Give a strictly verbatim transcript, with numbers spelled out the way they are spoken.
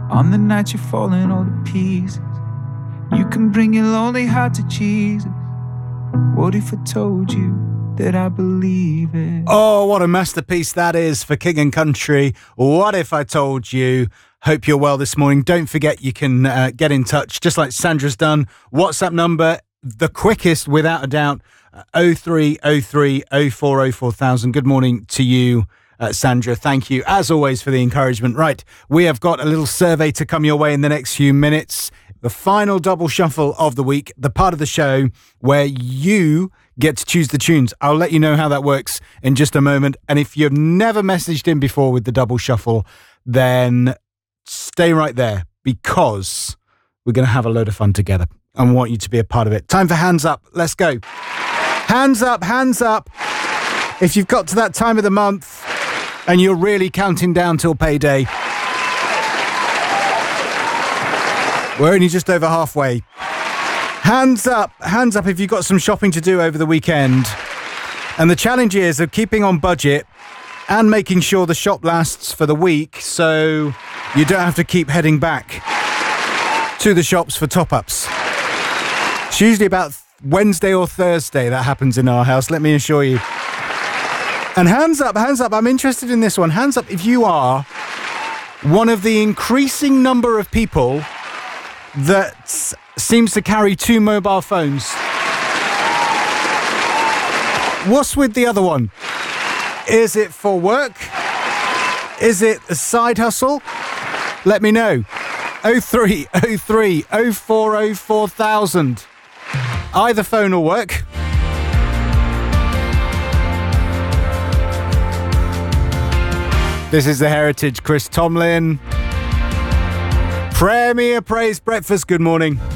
On the night you're falling all to pieces, you can bring your lonely heart to Jesus. What if I told you that I believe it? Oh, what a masterpiece that is for King and Country. What if I told you? Hope you're well this morning. Don't forget you can uh, get in touch, just like Sandra's done. WhatsApp number, the quickest without a doubt, oh three oh three oh four oh four thousand. Good morning to you, uh, Sandra. Thank you, as always, for the encouragement. Right, we have got a little survey to come your way in the next few minutes. The final double shuffle of the week, the part of the show where you get to choose the tunes. I'll let you know how that works in just a moment. And if you've never messaged in before with the double shuffle, then stay right there, because we're going to have a load of fun together. I want you to be a part of it. Time for Hands Up. Let's go. Hands up, hands up. If you've got to that time of the month and you're really counting down till payday, we're only just over halfway. Hands up, hands up if you've got some shopping to do over the weekend. And the challenge is of keeping on budget and making sure the shop lasts for the week, so you don't have to keep heading back to the shops for top-ups. It's usually about Wednesday or Thursday that happens in our house, let me assure you. And hands up, hands up, I'm interested in this one. Hands up if you are one of the increasing number of people that seems to carry two mobile phones. What's with the other one? Is it for work? Is it a side hustle? Let me know. oh three oh three oh four oh four thousand. Either phone will work. This is The Heritage, Chris Tomlin. Premier Praise Breakfast, good morning.